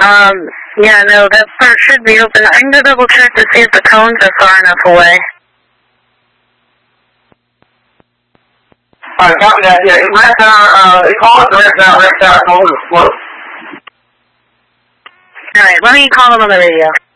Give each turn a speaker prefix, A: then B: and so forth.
A: Yeah, no, that part should be open. I can go double check to see if the cones are far enough away.
B: Alright, copy that. Yeah, call it the rest out, hold the float.
A: Alright, let me call them on the radio.